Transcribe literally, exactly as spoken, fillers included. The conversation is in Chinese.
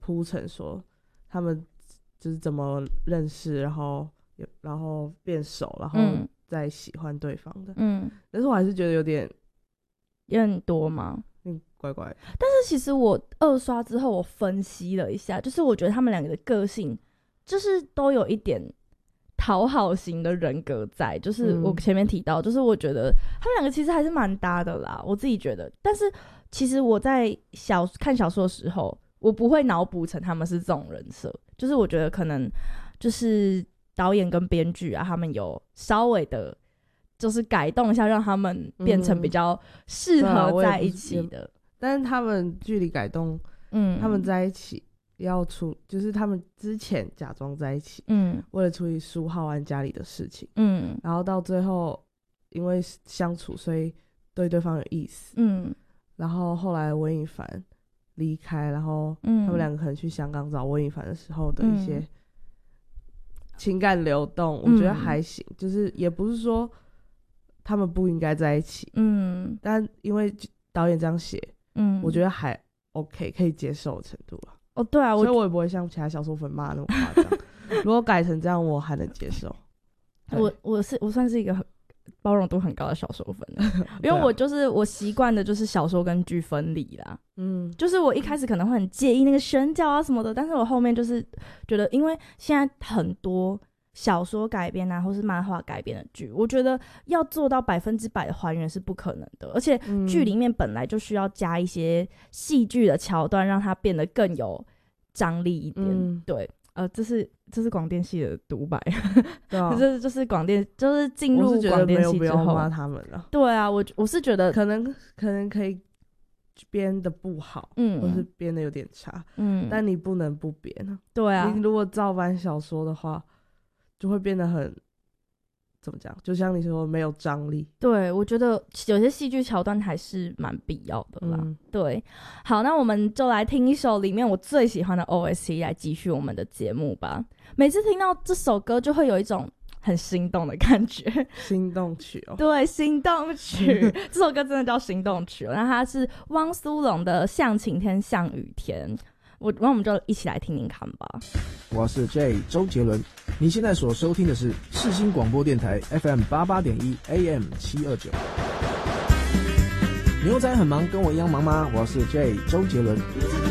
铺陈说他们就是怎么认识，然后然后变熟，然后再喜欢对方的。嗯，但是我还是觉得有点有点多吗？ 嗯，怪怪的。 但是其实我二刷之后，我分析了一下，就是我觉得他们两个的个性，就是都有一点讨好型的人格在。就是我前面提到，嗯、就是我觉得他们两个其实还是蛮搭的啦，我自己觉得。但是其实我在小看小说的时候，我不会脑补成他们是这种人设，就是我觉得可能就是导演跟编剧啊，他们有稍微的。就是改动一下，让他们变成比较适合在一起的。 嗯啊、但是他们距离改动，嗯，他们在一起要处，就是他们之前假装在一起，嗯，为了处理苏浩安家里的事情，嗯，然后到最后因为相处，所以对对方有意思，嗯，然后后来温以凡离开，然后他们两个可能去香港找温以凡的时候的一些情感流动，嗯、我觉得还行，就是也不是说。他们不应该在一起，嗯，但因为导演这样写，嗯，我觉得还 OK， 可以接受的程度了。 哦，对啊， 所以我也不会像其他小说粉骂那么夸张。如果改成这样，我还能接受。 我我是我算是一个很包容度很高的小说粉，因为我就是我习惯的就是小说跟剧分离啦。嗯，就是我一开始可能会很介意那个选角啊什么的，但是我后面就是觉得，因为现在很多。小说改编啊，或是漫画改编的剧，我觉得要做到百分之百的还原是不可能的，而且剧里面本来就需要加一些戏剧的桥段，让它变得更有张力一点。嗯、对，呃，这是这是广电系的独白，对啊，这就是广电，就是进入广电系之后，我是觉得没有必要骂他们了。 对啊，我我是觉得可能可能可以编的不好，嗯，或是编的有点差，嗯，但你不能不编啊。 对啊， 你如果照搬小说的话。就会变得很怎么讲？就像你说没有张力。 对，我觉得有些戏剧桥段还是蛮必要的啦。嗯、对，好，那我们就来听一首里面我最喜欢的 O S T 来继续我们的节目吧。每次听到这首歌，就会有一种很心动的感觉。 心动曲哦。 对，心动曲，这首歌真的叫心动曲、哦。那它是汪苏泷的《像晴天像雨天》。我那我们就一起来听听看吧。 我是 J 周杰伦，你现在所收听的是世新广播电台 F M 八八点一 A M 七二九。牛仔很忙，跟我一样忙吗？我是 J 周杰伦。